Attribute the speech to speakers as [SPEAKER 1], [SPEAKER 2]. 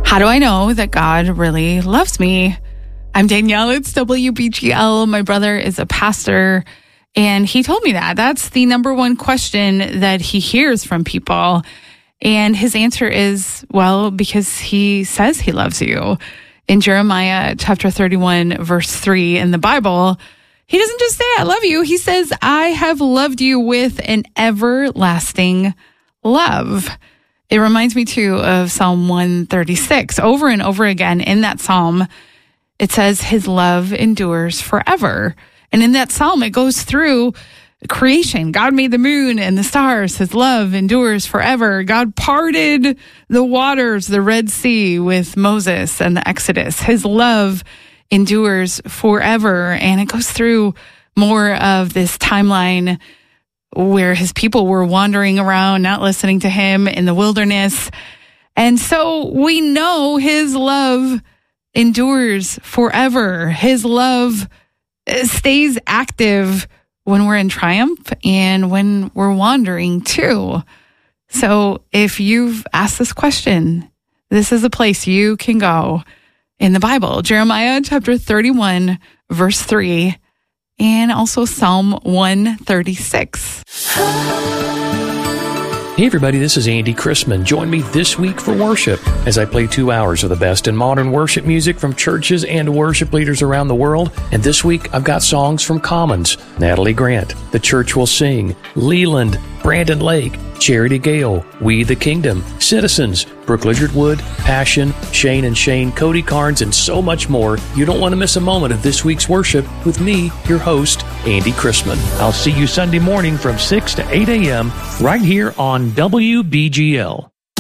[SPEAKER 1] How do I know that God really loves me? I'm Danielle. It's WBGL. My brother is a pastor, and he told me that. That's the number one question that he hears from people. And his answer is, well, because he says he loves you. In Jeremiah chapter 31, verse 3 in the Bible, he doesn't just say, I love you. He says, I have loved you with an everlasting love. It reminds me, too, of Psalm 136. Over and over again in that psalm, it says his love endures forever. And in that psalm, it goes through creation. God made the moon and the stars. His love endures forever. God parted the waters, the Red Sea, with Moses and the Exodus. His love endures forever. And it goes through more of this timeline where his people were wandering around, not listening to him in the wilderness. And so we know his love endures forever. His love stays active when we're in triumph and when we're wandering too. So if you've asked this question, this is a place you can go in the Bible. Jeremiah chapter 31, verse 3. And also Psalm 136.
[SPEAKER 2] Hey everybody, this is Andy Chrisman. Join me this week for worship as I play 2 hours of the best in modern worship music from churches and worship leaders around the world. And this week I've got songs from Commons, Natalie Grant, The Church Will Sing, Leland, Brandon Lake, Charity Gale, We the Kingdom, Citizens, Brooke Lizardwood, Passion, Shane and Shane, Cody Carnes, and so much more. You don't want to miss a moment of this week's worship with me, your host, Andy Chrisman. I'll see you Sunday morning from 6 to 8 a.m. right here on WBGL.